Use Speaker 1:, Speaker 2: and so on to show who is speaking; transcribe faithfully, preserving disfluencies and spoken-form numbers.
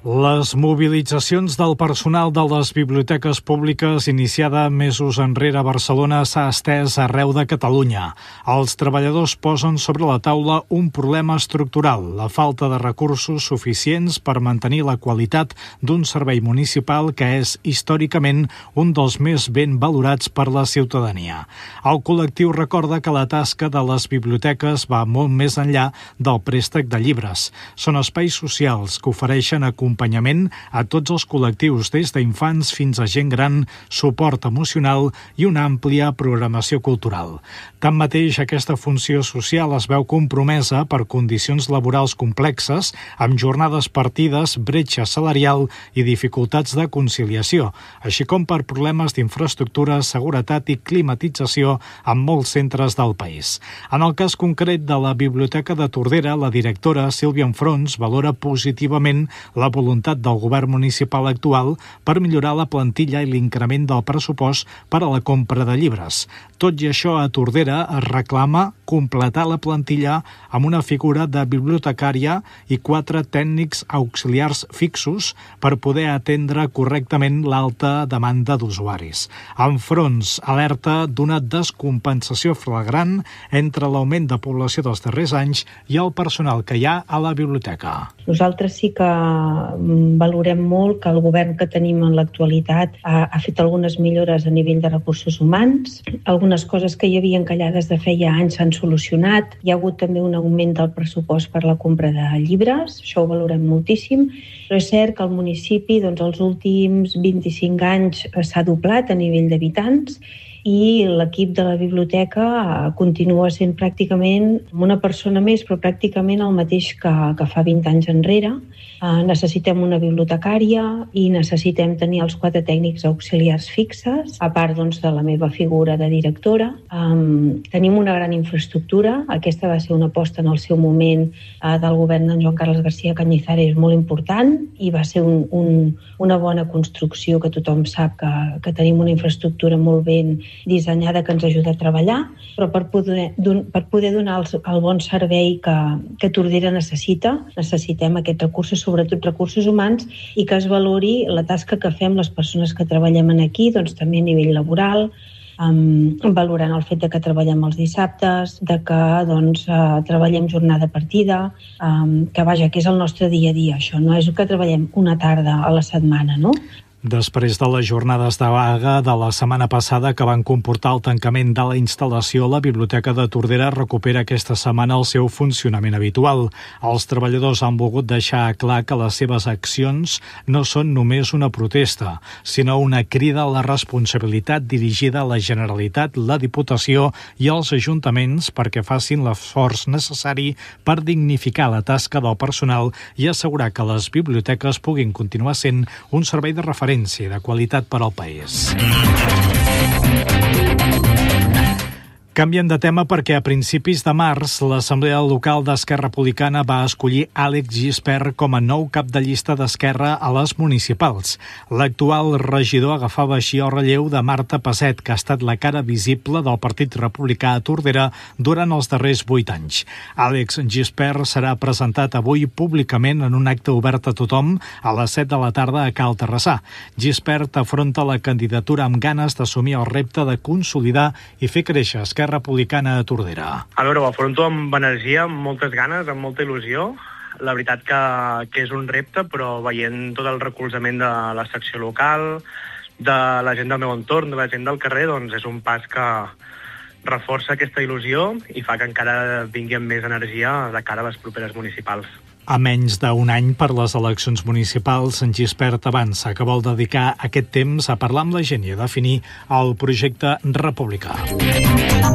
Speaker 1: Les mobilitzacions del personal de les biblioteques públiques iniciada mesos enrere a Barcelona s'ha estès arreu de Catalunya. Els treballadors posen sobre la taula un problema estructural, la falta de recursos suficients per mantenir la qualitat d'un servei municipal que és històricament un dels més ben valorats per la ciutadania. El col·lectiu recorda que la tasca de les biblioteques va molt més enllà del préstec de llibres. Són espais socials que ofereixen acompanyament acompanyament a tots els col·lectius, des d'infants fins a gent gran, suport emocional i una àmplia programació cultural. Tanmateix, aquesta funció social es veu compromesa per condicions laborals complexes, amb jornades partides, bretxa salarial i dificultats de conciliació, així com per problemes d'infraestructura, seguretat i climatització en molts centres del país. En el cas concret de la Biblioteca de Tordera, la directora Sílvia Enfrons valora positivament la voluntat del govern municipal actual per millorar la plantilla i l'increment del pressupost per a la compra de llibres. Tot i això, a Tordera es reclama completar la plantilla amb una figura de bibliotecària i quatre tècnics auxiliars fixos per poder atendre correctament l'alta demanda d'usuaris. Enfrons alerta d'una descompensació flagrant entre l'augment de població dels darrers anys i el personal que hi ha a la biblioteca.
Speaker 2: Nosaltres sí que valorem molt que el govern que tenim en l'actualitat ha, ha fet algunes millores a nivell de recursos humans. Algunes coses que hi havia encallades de feia anys s'han solucionat. Hi ha hagut també un augment del pressupost per la compra de llibres, això ho valorem moltíssim, però és cert que el municipi doncs, els últims vint-i-cinc anys s'ha doblat a nivell d'habitants i l'equip de la biblioteca continua sent pràcticament una persona més, però pràcticament el mateix que, que fa vint anys enrere. Uh, necessitem una bibliotecària i necessitem tenir els quatre tècnics auxiliars fixes, a part doncs, de la meva figura de directora. Um, tenim una gran infraestructura, aquesta va ser una aposta en el seu moment uh, del govern d'en Joan Carles García Cañizares molt important i va ser un, un, una bona construcció que tothom sap que, que tenim una infraestructura molt ben dissenyada que ens ajuda a treballar, però per poder, per poder donar el, el bon servei que, que Tordera necessita, necessitem aquests recursos, sobretot recursos humans, i que es valori la tasca que fem les persones que treballem aquí, doncs també a nivell laboral, um, valorant el fet de que treballem els dissabtes, de que doncs, uh, treballem jornada partida, um, que vaja, que és el nostre dia a dia, això no és que treballem una tarda a la setmana, no?
Speaker 1: Després de les jornades de vaga de la setmana passada que van comportar el tancament de la instal·lació, la Biblioteca de Tordera recupera aquesta setmana el seu funcionament habitual. Els treballadors han volgut deixar clar que les seves accions no són només una protesta, sinó una crida a la responsabilitat dirigida a la Generalitat, la Diputació i els ajuntaments perquè facin l'esforç necessari per dignificar la tasca del personal i assegurar que les biblioteques puguin continuar sent un servei de referència de qualitat per al país. Canviem de tema perquè a principis de març l'Assemblea Local d'Esquerra Republicana va escollir Àlex Gispert com a nou cap de llista d'Esquerra a les municipals. L'actual regidor agafava així el relleu de Marta Passet, que ha estat la cara visible del Partit Republicà a Tordera durant els darrers vuit anys. Àlex Gispert serà presentat avui públicament en un acte obert a tothom a les set de la tarda a Cal Terrassà. Gispert afronta la candidatura amb ganes d'assumir el repte de consolidar i fer créixer Esquerra Republicana a Tordera.
Speaker 3: A veure, ho afronto amb energia, amb moltes ganes, amb molta il·lusió. La veritat que, que és un repte, però veient tot el recolzament de la secció local, de la gent del meu entorn, de la gent del carrer, doncs és un pas que reforça aquesta il·lusió i fa que encara vingui amb més energia de cara a les properes municipals.
Speaker 1: A menys d'un any per les eleccions municipals, en Gispert avança que vol dedicar aquest temps a parlar amb la gent i a definir el projecte republicà.